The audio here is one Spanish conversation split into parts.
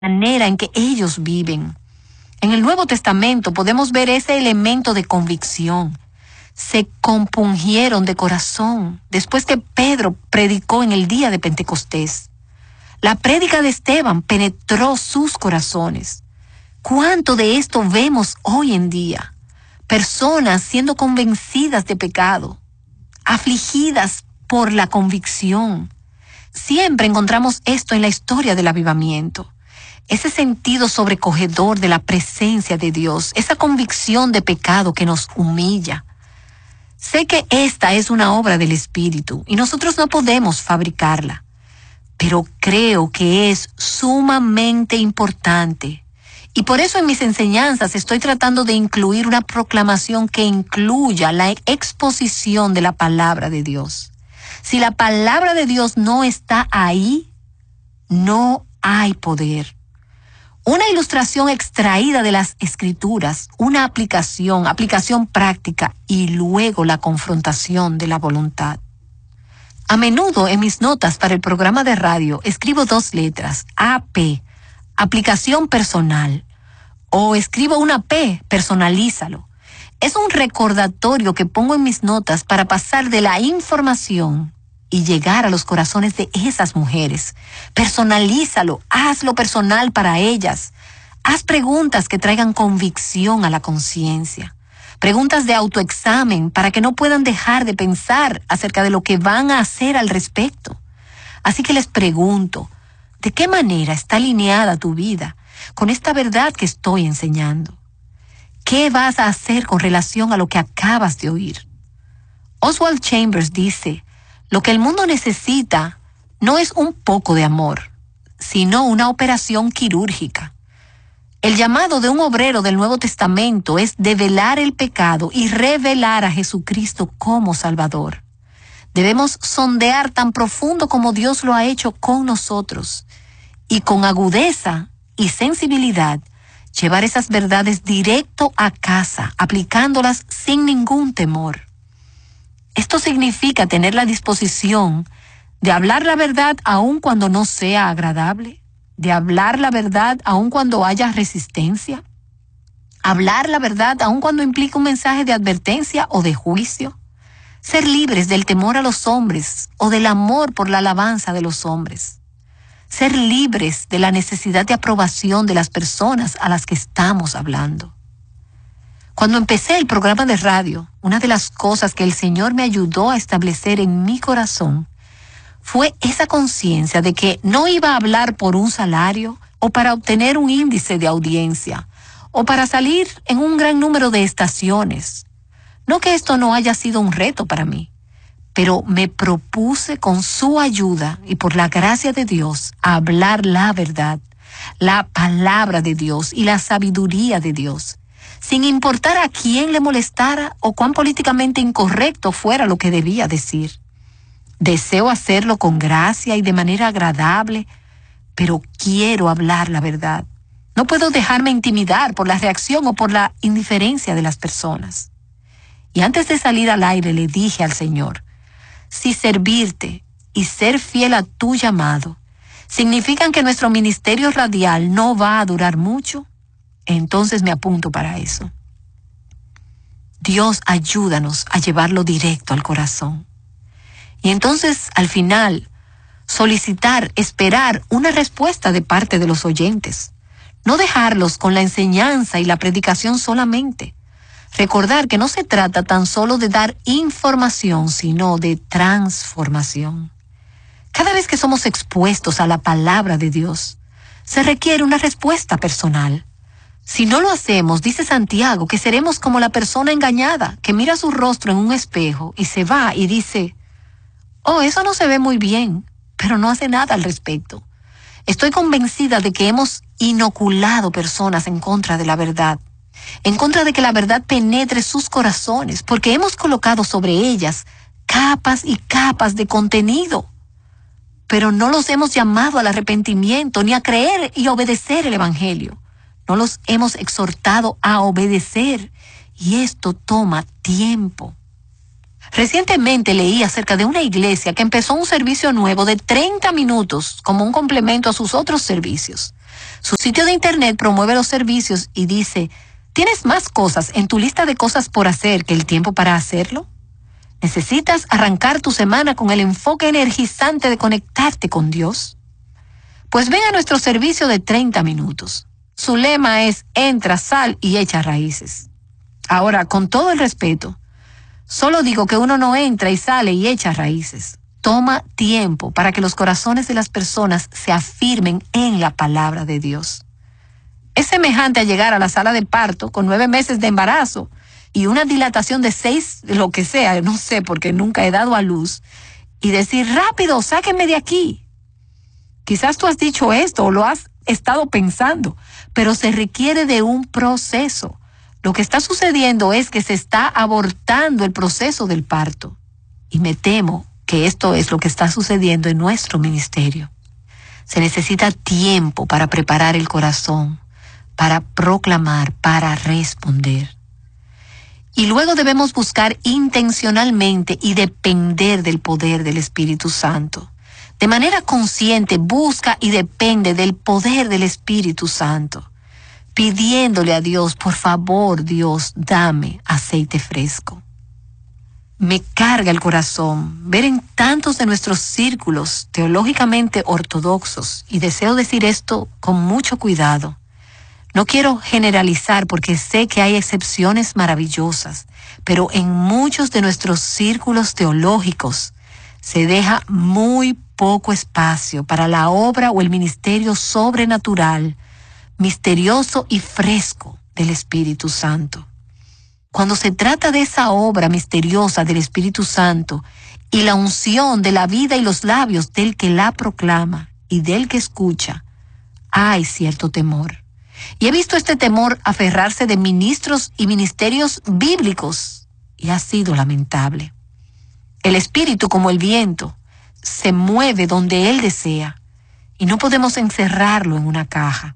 manera en que ellos viven. En el Nuevo Testamento podemos ver ese elemento de convicción. Se compungieron de corazón después que Pedro predicó en el día de Pentecostés. La prédica de Esteban penetró sus corazones. ¿Cuánto de esto vemos hoy en día? Personas siendo convencidas de pecado, afligidas por la convicción. Siempre encontramos esto en la historia del avivamiento. Ese sentido sobrecogedor de la presencia de Dios, esa convicción de pecado que nos humilla. Sé que esta es una obra del Espíritu y nosotros no podemos fabricarla, pero creo que es sumamente importante. Y por eso en mis enseñanzas estoy tratando de incluir una proclamación que incluya la exposición de la palabra de Dios. Si la palabra de Dios no está ahí, no hay poder. Una ilustración extraída de las Escrituras, una aplicación práctica y luego la confrontación de la voluntad. A menudo en mis notas para el programa de radio escribo 2 letras, AP, aplicación personal, o escribo una P, personalízalo. Es un recordatorio que pongo en mis notas para pasar de la información y llegar a los corazones de esas mujeres. Personalízalo, hazlo personal para ellas. Haz preguntas que traigan convicción a la conciencia. Preguntas de autoexamen para que no puedan dejar de pensar acerca de lo que van a hacer al respecto. Así que les pregunto, ¿de qué manera está alineada tu vida con esta verdad que estoy enseñando? ¿Qué vas a hacer con relación a lo que acabas de oír? Oswald Chambers dice, lo que el mundo necesita no es un poco de amor, sino una operación quirúrgica. El llamado de un obrero del Nuevo Testamento es develar el pecado y revelar a Jesucristo como Salvador. Debemos sondear tan profundo como Dios lo ha hecho con nosotros y con agudeza y sensibilidad llevar esas verdades directo a casa, aplicándolas sin ningún temor. Esto significa tener la disposición de hablar la verdad aun cuando no sea agradable, de hablar la verdad aun cuando haya resistencia, hablar la verdad aun cuando implique un mensaje de advertencia o de juicio, ser libres del temor a los hombres o del amor por la alabanza de los hombres, ser libres de la necesidad de aprobación de las personas a las que estamos hablando. Cuando empecé el programa de radio, una de las cosas que el Señor me ayudó a establecer en mi corazón fue esa conciencia de que no iba a hablar por un salario o para obtener un índice de audiencia o para salir en un gran número de estaciones. No que esto no haya sido un reto para mí, pero me propuse con su ayuda y por la gracia de Dios a hablar la verdad, la palabra de Dios y la sabiduría de Dios, sin importar a quién le molestara o cuán políticamente incorrecto fuera lo que debía decir. Deseo hacerlo con gracia y de manera agradable, pero quiero hablar la verdad. No puedo dejarme intimidar por la reacción o por la indiferencia de las personas. Y antes de salir al aire le dije al Señor, si servirte y ser fiel a tu llamado significan que nuestro ministerio radial no va a durar mucho, entonces me apunto para eso. Dios, ayúdanos a llevarlo directo al corazón. Y entonces, al final, solicitar, esperar una respuesta de parte de los oyentes. No dejarlos con la enseñanza y la predicación solamente. Recordar que no se trata tan solo de dar información, sino de transformación. Cada vez que somos expuestos a la palabra de Dios, se requiere una respuesta personal. Si no lo hacemos, dice Santiago, que seremos como la persona engañada que mira su rostro en un espejo y se va y dice, oh, eso no se ve muy bien, pero no hace nada al respecto. Estoy convencida de que hemos inoculado personas en contra de la verdad, en contra de que la verdad penetre sus corazones, porque hemos colocado sobre ellas capas y capas de contenido, pero no los hemos llamado al arrepentimiento ni a creer y obedecer el Evangelio. No los hemos exhortado a obedecer, y esto toma tiempo. Recientemente leí acerca de una iglesia que empezó un servicio nuevo de 30 minutos como un complemento a sus otros servicios. Su sitio de internet promueve los servicios y dice, ¿tienes más cosas en tu lista de cosas por hacer que el tiempo para hacerlo? ¿Necesitas arrancar tu semana con el enfoque energizante de conectarte con Dios? Pues ven a nuestro servicio de 30 minutos. Su lema es, entra, sal y echa raíces. Ahora, con todo el respeto, solo digo que uno no entra y sale y echa raíces. Toma tiempo para que los corazones de las personas se afirmen en la palabra de Dios. Es semejante a llegar a la sala de parto con 9 meses de embarazo y una dilatación de 6, lo que sea, no sé, porque nunca he dado a luz, y decir, rápido, sáquenme de aquí. Quizás tú has dicho esto o lo has estado pensando, pero se requiere de un proceso. Lo que está sucediendo es que se está abortando el proceso del parto. Y me temo que esto es lo que está sucediendo en nuestro ministerio. Se necesita tiempo para preparar el corazón, para proclamar, para responder. Y luego debemos buscar intencionalmente y depender del poder del Espíritu Santo. De manera consciente, busca y depende del poder del Espíritu Santo, pidiéndole a Dios, por favor, Dios, dame aceite fresco. Me carga el corazón ver en tantos de nuestros círculos teológicamente ortodoxos, y deseo decir esto con mucho cuidado. No quiero generalizar porque sé que hay excepciones maravillosas, pero en muchos de nuestros círculos teológicos se deja muy poco espacio para la obra o el ministerio sobrenatural, misterioso y fresco del Espíritu Santo. Cuando se trata de esa obra misteriosa del Espíritu Santo y la unción de la vida y los labios del que la proclama y del que escucha, hay cierto temor. Y he visto este temor aferrarse de ministros y ministerios bíblicos, y ha sido lamentable. El Espíritu, como el viento, se mueve donde Él desea, y no podemos encerrarlo en una caja.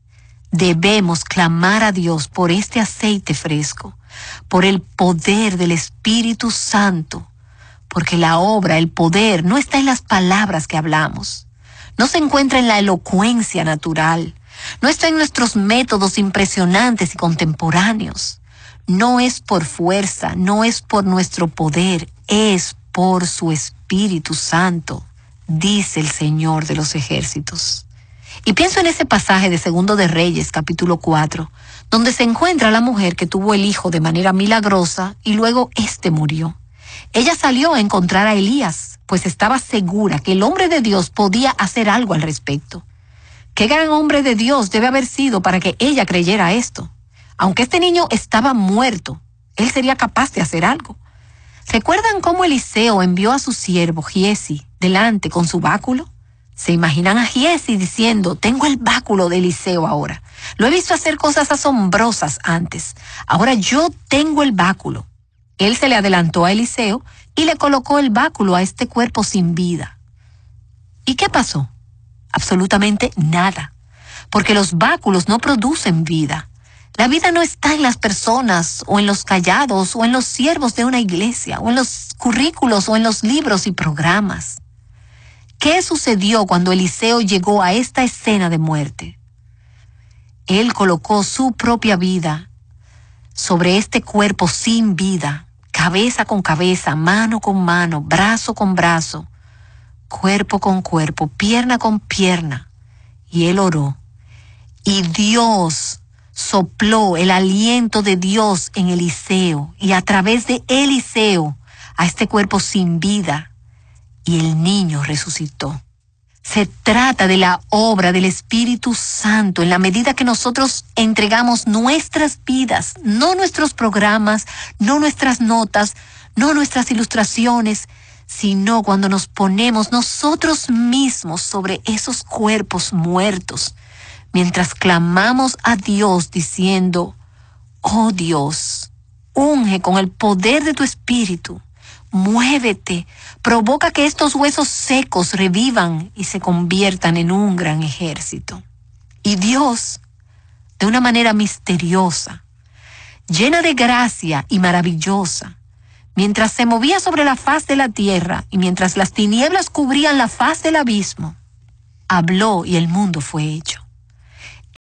Debemos clamar a Dios por este aceite fresco, por el poder del Espíritu Santo, porque la obra, el poder, no está en las palabras que hablamos, no se encuentra en la elocuencia natural, no está en nuestros métodos impresionantes y contemporáneos, no es por fuerza, no es por nuestro poder, es por su Espíritu Santo, dice el Señor de los ejércitos. Y pienso en ese pasaje de Segundo de Reyes, capítulo 4, donde se encuentra la mujer que tuvo el hijo de manera milagrosa y luego éste murió. Ella salió a encontrar a Elías, pues estaba segura que el hombre de Dios podía hacer algo al respecto. Qué gran hombre de Dios debe haber sido para que ella creyera esto. Aunque este niño estaba muerto, él sería capaz de hacer algo. ¿Recuerdan cómo Eliseo envió a su siervo Giesi delante con su báculo? ¿Se imaginan a Giesi diciendo, tengo el báculo de Eliseo ahora? Lo he visto hacer cosas asombrosas antes. Ahora yo tengo el báculo. Él se le adelantó a Eliseo y le colocó el báculo a este cuerpo sin vida. ¿Y qué pasó? Absolutamente nada, porque los báculos no producen vida. La vida no está en las personas, o en los callados, o en los siervos de una iglesia, o en los currículos, o en los libros y programas. ¿Qué sucedió cuando Eliseo llegó a esta escena de muerte? Él colocó su propia vida sobre este cuerpo sin vida, cabeza con cabeza, mano con mano, brazo con brazo, cuerpo con cuerpo, pierna con pierna, y él oró. Y Dios sopló el aliento de Dios en Eliseo, y a través de Eliseo, a este cuerpo sin vida, y el niño resucitó. Se trata de la obra del Espíritu Santo en la medida que nosotros entregamos nuestras vidas, no nuestros programas, no nuestras notas, no nuestras ilustraciones, sino cuando nos ponemos nosotros mismos sobre esos cuerpos muertos, mientras clamamos a Dios diciendo, oh Dios, unge con el poder de tu Espíritu, muévete, provoca que estos huesos secos revivan y se conviertan en un gran ejército. Y Dios, de una manera misteriosa, llena de gracia y maravillosa, mientras se movía sobre la faz de la tierra y mientras las tinieblas cubrían la faz del abismo, habló y el mundo fue hecho.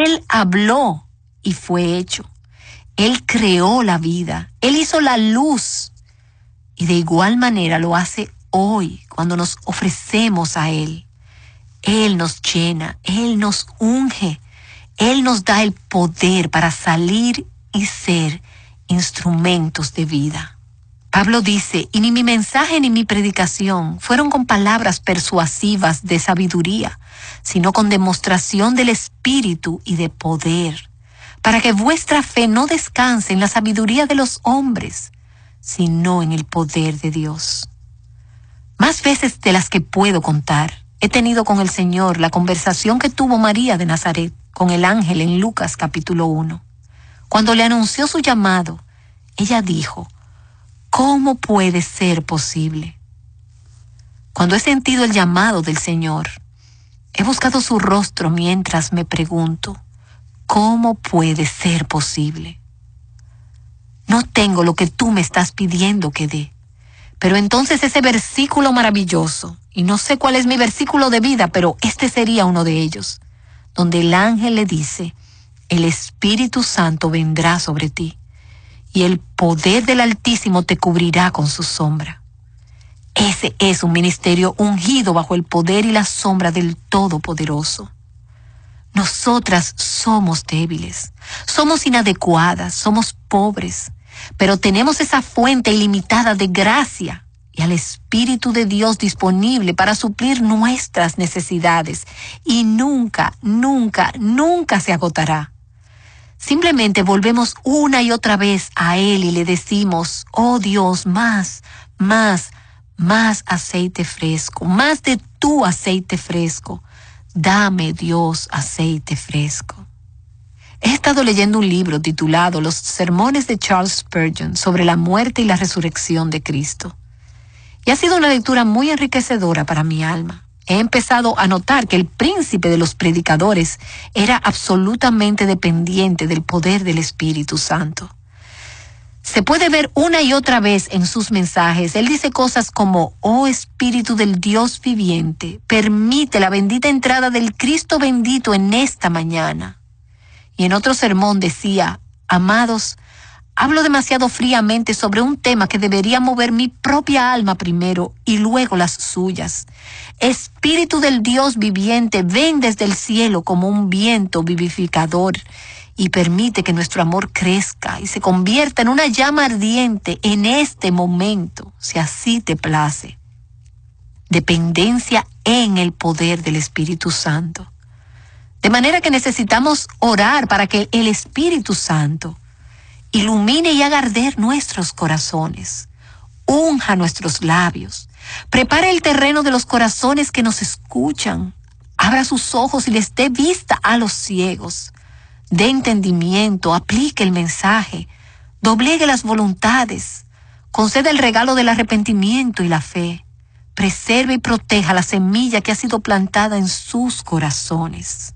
Él habló y fue hecho. Él creó la vida. Él hizo la luz. Y de igual manera lo hace hoy cuando nos ofrecemos a Él. Él nos llena, Él nos unge, Él nos da el poder para salir y ser instrumentos de vida. Pablo dice, y ni mi mensaje ni mi predicación fueron con palabras persuasivas de sabiduría, sino con demostración del Espíritu y de poder, para que vuestra fe no descanse en la sabiduría de los hombres, sino en el poder de Dios. Más veces de las que puedo contar, he tenido con el Señor la conversación que tuvo María de Nazaret con el ángel en Lucas capítulo 1. Cuando le anunció su llamado, ella dijo, ¿cómo puede ser posible? Cuando he sentido el llamado del Señor, he buscado su rostro mientras me pregunto, ¿cómo puede ser posible? No tengo lo que tú me estás pidiendo que dé. Pero entonces ese versículo maravilloso, y no sé cuál es mi versículo de vida, pero este sería uno de ellos, donde el ángel le dice, el Espíritu Santo vendrá sobre ti, y el poder del Altísimo te cubrirá con su sombra. Ese es un ministerio ungido bajo el poder y la sombra del Todopoderoso. Nosotras somos débiles, somos inadecuadas, somos pobres, pero tenemos esa fuente ilimitada de gracia y al Espíritu de Dios disponible para suplir nuestras necesidades y nunca, nunca, nunca se agotará. Simplemente volvemos una y otra vez a Él y le decimos, oh Dios, más aceite fresco, más de tu aceite fresco. Dame, Dios, aceite fresco. He estado leyendo un libro titulado Los Sermones de Charles Spurgeon sobre la muerte y la resurrección de Cristo. Y ha sido una lectura muy enriquecedora para mi alma. He empezado a notar que el príncipe de los predicadores era absolutamente dependiente del poder del Espíritu Santo. Se puede ver una y otra vez en sus mensajes. Él dice cosas como, oh Espíritu del Dios viviente, permite la bendita entrada del Cristo bendito en esta mañana. Y en otro sermón decía, amados, hablo demasiado fríamente sobre un tema que debería mover mi propia alma primero y luego las suyas. Espíritu del Dios viviente, ven desde el cielo como un viento vivificador y permite que nuestro amor crezca y se convierta en una llama ardiente en este momento, si así te place. Dependencia en el poder del Espíritu Santo. De manera que necesitamos orar para que el Espíritu Santo ilumine y haga arder nuestros corazones, unja nuestros labios, prepare el terreno de los corazones que nos escuchan, abra sus ojos y les dé vista a los ciegos, dé entendimiento, aplique el mensaje, doblegue las voluntades, conceda el regalo del arrepentimiento y la fe, preserve y proteja la semilla que ha sido plantada en sus corazones.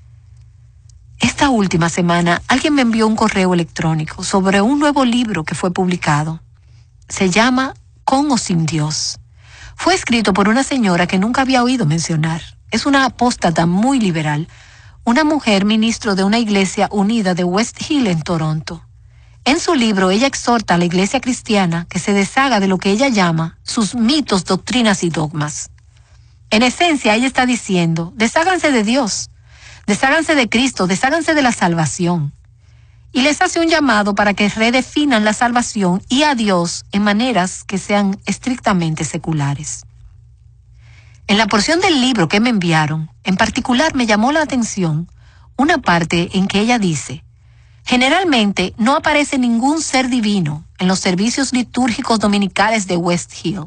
Esta última semana alguien me envió un correo electrónico sobre un nuevo libro que fue publicado. Se llama Con o sin Dios. Fue escrito por una señora que nunca había oído mencionar. Es una apóstata muy liberal, una mujer ministro de una iglesia unida de West Hill en Toronto. En su libro ella exhorta a la iglesia cristiana que se deshaga de lo que ella llama sus mitos, doctrinas y dogmas. En esencia ella está diciendo, desháganse de Dios, desháganse de Cristo, desháganse de la salvación. Y les hace un llamado para que redefinan la salvación y a Dios en maneras que sean estrictamente seculares. En la porción del libro que me enviaron, en particular me llamó la atención una parte en que ella dice, generalmente no aparece ningún ser divino en los servicios litúrgicos dominicales de West Hill.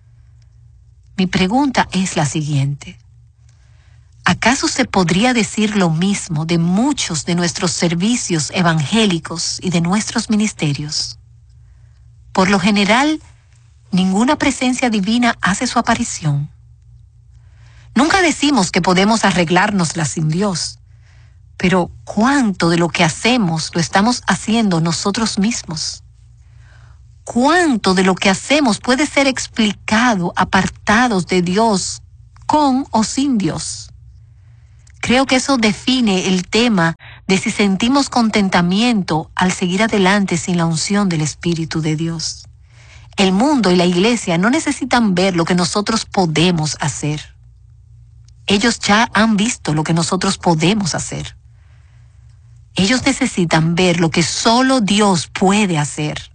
Mi pregunta es la siguiente. ¿Acaso se podría decir lo mismo de muchos de nuestros servicios evangélicos y de nuestros ministerios? Por lo general, ninguna presencia divina hace su aparición. Nunca decimos que podemos arreglárnosla sin Dios, pero ¿cuánto de lo que hacemos lo estamos haciendo nosotros mismos? ¿Cuánto de lo que hacemos puede ser explicado apartados de Dios, con o sin Dios? Creo que eso define el tema de si sentimos contentamiento al seguir adelante sin la unción del Espíritu de Dios. El mundo y la iglesia no necesitan ver lo que nosotros podemos hacer. Ellos ya han visto lo que nosotros podemos hacer. Ellos necesitan ver lo que solo Dios puede hacer.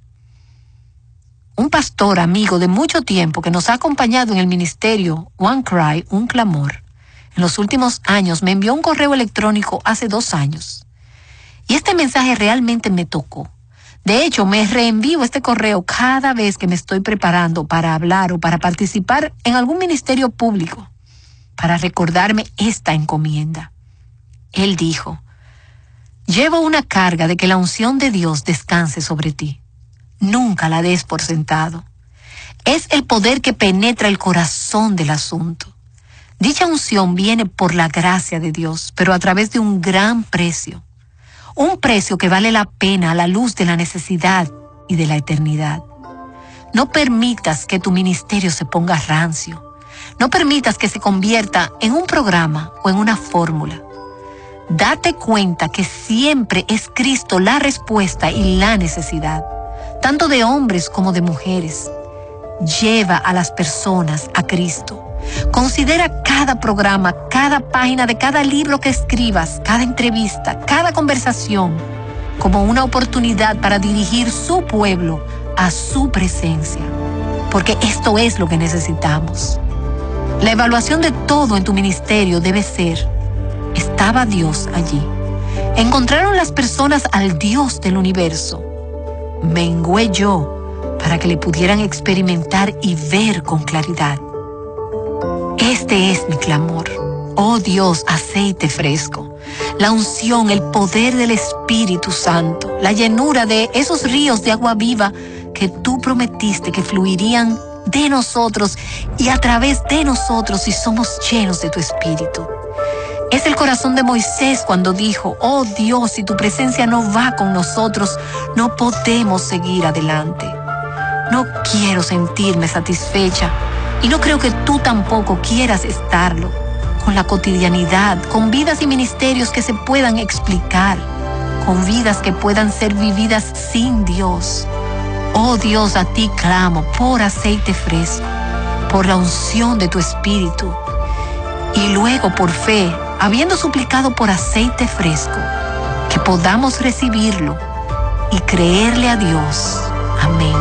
Un pastor amigo de mucho tiempo que nos ha acompañado en el ministerio One Cry, un clamor, en los últimos años me envió un correo electrónico hace 2 años. Y este mensaje realmente me tocó. De hecho, me reenvío este correo cada vez que me estoy preparando para hablar o para participar en algún ministerio público, para recordarme esta encomienda. Él dijo: llevo una carga de que la unción de Dios descanse sobre ti. Nunca la des por sentado. Es el poder que penetra el corazón del asunto. Dicha unción viene por la gracia de Dios, pero a través de un gran precio. Un precio que vale la pena a la luz de la necesidad y de la eternidad. No permitas que tu ministerio se ponga rancio. No permitas que se convierta en un programa o en una fórmula. Date cuenta que siempre es Cristo la respuesta y la necesidad, tanto de hombres como de mujeres. Lleva a las personas a Cristo. Considera cada programa, cada página de cada libro que escribas, cada entrevista, cada conversación como una oportunidad para dirigir su pueblo a su presencia, porque esto es lo que necesitamos. La evaluación de todo en tu ministerio debe ser: ¿estaba Dios allí? ¿Encontraron las personas al Dios del universo? ¿Mengué yo para que le pudieran experimentar y ver con claridad? Este es mi clamor. Oh Dios, aceite fresco, la unción, el poder del Espíritu Santo, la llenura de esos ríos de agua viva que tú prometiste que fluirían de nosotros y a través de nosotros si somos llenos de tu Espíritu. Es el corazón de Moisés cuando dijo: oh Dios, si tu presencia no va con nosotros, no podemos seguir adelante. No quiero sentirme satisfecha y no creo que tú tampoco quieras estarlo, con la cotidianidad, con vidas y ministerios que se puedan explicar, con vidas que puedan ser vividas sin Dios. Oh Dios, a ti clamo por aceite fresco, por la unción de tu Espíritu, y luego por fe, habiendo suplicado por aceite fresco, que podamos recibirlo y creerle a Dios. Amén.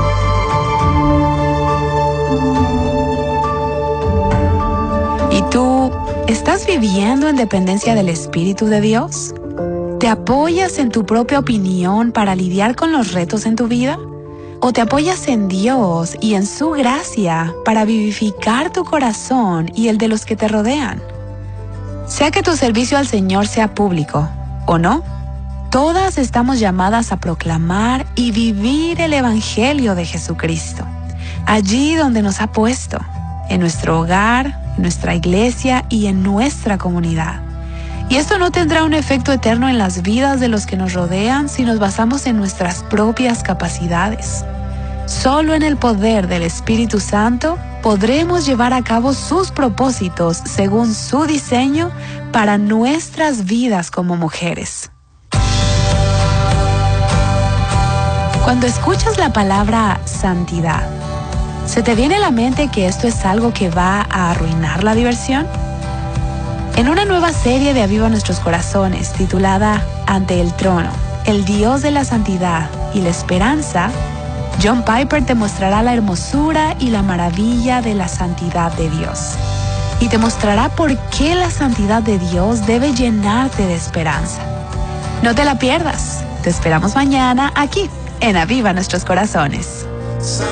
¿Y tú estás viviendo en dependencia del Espíritu de Dios? ¿Te apoyas en tu propia opinión para lidiar con los retos en tu vida? ¿O te apoyas en Dios y en su gracia para vivificar tu corazón y el de los que te rodean? Sea que tu servicio al Señor sea público o no, todas estamos llamadas a proclamar y vivir el Evangelio de Jesucristo, allí donde nos ha puesto, en nuestro hogar, en nuestra iglesia y en nuestra comunidad. Y esto no tendrá un efecto eterno en las vidas de los que nos rodean si nos basamos en nuestras propias capacidades. Solo en el poder del Espíritu Santo podremos llevar a cabo sus propósitos según su diseño para nuestras vidas como mujeres. Cuando escuchas la palabra santidad, ¿se te viene a la mente que esto es algo que va a arruinar la diversión? En una nueva serie de Aviva Nuestros Corazones, titulada Ante el Trono, el Dios de la Santidad y la Esperanza, John Piper te mostrará la hermosura y la maravilla de la santidad de Dios. Y te mostrará por qué la santidad de Dios debe llenarte de esperanza. No te la pierdas. Te esperamos mañana aquí, en Aviva Nuestros Corazones.